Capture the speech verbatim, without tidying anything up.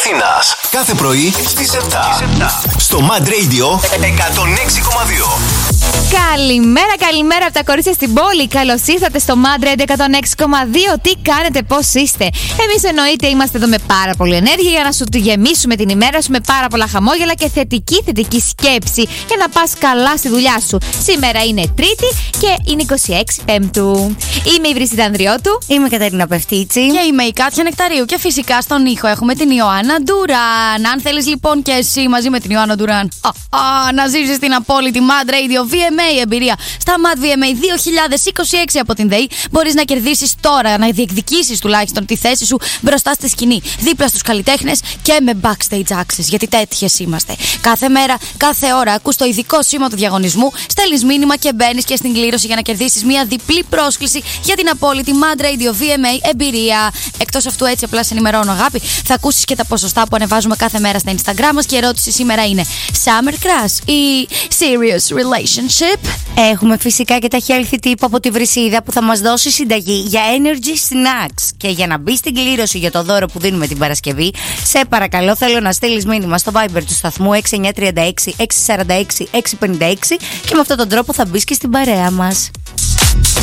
Αθήνας. Κάθε πρωί στις επτά. Στο Mad Radio εκατόν έξι κόμμα δύο. Καλημέρα, καλημέρα από τα κορίτσια στην πόλη. Καλώς ήρθατε στο Mad Radio εκατόν έξι κόμμα δύο. Τι κάνετε, πώς είστε? Εμείς εννοείται είμαστε εδώ με πάρα πολύ ενέργεια για να σου τη γεμίσουμε την ημέρα σου με πάρα πολλά χαμόγελα και θετική θετική σκέψη για να πας καλά στη δουλειά σου. Σήμερα είναι Τρίτη και είναι είκοσι έξι Πέμπτου. Είμαι η Βρύση Ανδριώτου. Είμαι η Κατερίνα Πεφτίτσι. Και είμαι η Κάτια Νεκταρίου. Και φυσικά στον ήχο έχουμε την Ιωάννα Ντουράν. Αν θέλεις λοιπόν και εσύ μαζί με την Ιωάννα Ντουράν α, α, να ζήσεις την απόλυτη Mad Radio βι εμ έι εμπειρία στα Mad βι εμ έι δύο χιλιάδες είκοσι έξι από την ΔΕΗ, μπορείς να κερδίσεις τώρα, να διεκδικήσεις τουλάχιστον τη θέση σου μπροστά στη σκηνή, δίπλα στους καλλιτέχνες και με backstage access. Γιατί τέτοιες είμαστε. Κάθε μέρα, κάθε ώρα ακούς το ειδικό σήμα του διαγωνισμού, στέλνεις μήνυμα και μπαίνεις και στην κλήρωση για να κερδίσεις μια διπλή πρόσκληση για την απόλυτη Mad Radio βι εμ έι εμπειρία. Εκτός αυτού, έτσι απλά σε ενημερώνω, αγάπη, θα ακούσεις και τα ποσοστά που ανεβάζουμε κάθε μέρα στα Instagram μας. Και η ερώτηση σήμερα είναι Summer Crush ή Serious Relationship? Έχουμε φυσικά και τα healthy tip από τη Βρυσίδα που θα μας δώσει συνταγή για energy snacks. Και για να μπει στην κλήρωση για το δώρο που δίνουμε την Παρασκευή, σε παρακαλώ θέλω να στείλεις μήνυμα στο Viber του σταθμού έξι εννιά τρία έξι έξι τέσσερα έξι έξι πέντε έξι και με αυτόν τον τρόπο θα μπεις και στην παρέα μας.